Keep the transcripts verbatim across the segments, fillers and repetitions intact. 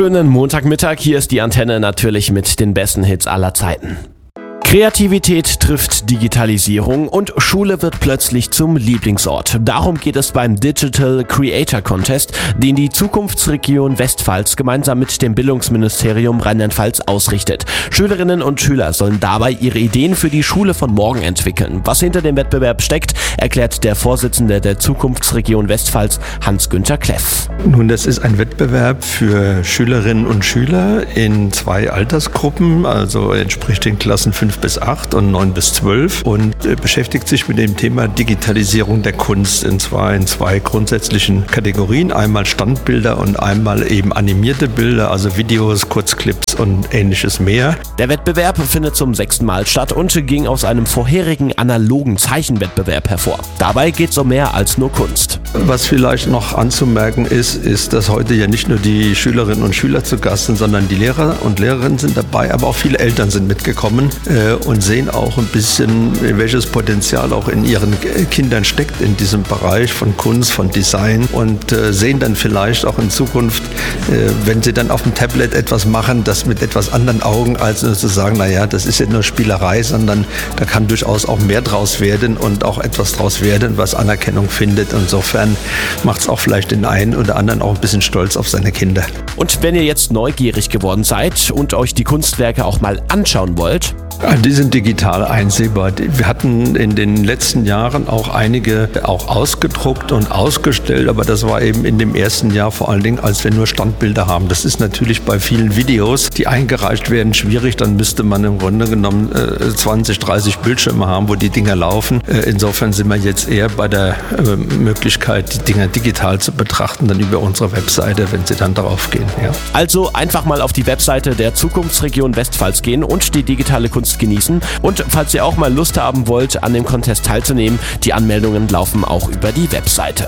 Schönen Montagmittag, hier ist die Antenne natürlich mit den besten Hits aller Zeiten. Kreativität trifft Digitalisierung und Schule wird plötzlich zum Lieblingsort. Darum geht es beim Digital Creator Contest, den die Zukunftsregion Westpfalz gemeinsam mit dem Bildungsministerium Rheinland-Pfalz ausrichtet. Schülerinnen und Schüler sollen dabei ihre Ideen für die Schule von morgen entwickeln. Was hinter dem Wettbewerb steckt, erklärt der Vorsitzende der Zukunftsregion Westpfalz, Hans-Günther Kleff. Nun, das ist ein Wettbewerb für Schülerinnen und Schüler in zwei Altersgruppen, also entspricht den Klassen fünf bis acht und neun bis zwölf und beschäftigt sich mit dem Thema Digitalisierung der Kunst, und zwar in zwei grundsätzlichen Kategorien, einmal Standbilder und einmal eben animierte Bilder, also Videos, Kurzclips und ähnliches mehr. Der Wettbewerb findet zum sechsten Mal statt und ging aus einem vorherigen analogen Zeichenwettbewerb hervor. Dabei geht es um mehr als nur Kunst. Was vielleicht noch anzumerken ist, ist, dass heute ja nicht nur die Schülerinnen und Schüler zu Gast sind, sondern die Lehrer und Lehrerinnen sind dabei, aber auch viele Eltern sind mitgekommen äh, und sehen auch ein bisschen, welches Potenzial auch in ihren Kindern steckt in diesem Bereich von Kunst, von Design und äh, sehen dann vielleicht auch in Zukunft, äh, wenn sie dann auf dem Tablet etwas machen, das mit etwas anderen Augen, als nur zu sagen, naja, das ist ja nur Spielerei, sondern da kann durchaus auch mehr draus werden und auch etwas draus werden, was Anerkennung findet. Insofern macht es auch vielleicht den einen oder anderen auch ein bisschen stolz auf seine Kinder. Und wenn ihr jetzt neugierig geworden seid und euch die Kunstwerke auch mal anschauen wollt, die sind digital einsehbar. Wir hatten in den letzten Jahren auch einige auch ausgedruckt und ausgestellt, aber das war eben in dem ersten Jahr vor allen Dingen, als wir nur Standbilder haben. Das ist natürlich bei vielen Videos, die eingereicht werden, schwierig. Dann müsste man im Grunde genommen zwanzig, dreißig Bildschirme haben, wo die Dinger laufen. Insofern sind wir jetzt eher bei der Möglichkeit, die Dinger digital zu betrachten, dann über unsere Webseite, wenn sie dann darauf gehen. Ja. Also einfach mal auf die Webseite der Zukunftsregion Westpfalz gehen und die digitale Kunst genießen. Und falls ihr auch mal Lust haben wollt, an dem Contest teilzunehmen, die Anmeldungen laufen auch über die Webseite.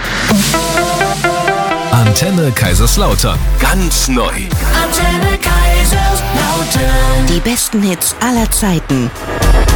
Antenne Kaiserslautern. Ganz neu. Antenne Kaiserslautern. Die besten Hits aller Zeiten.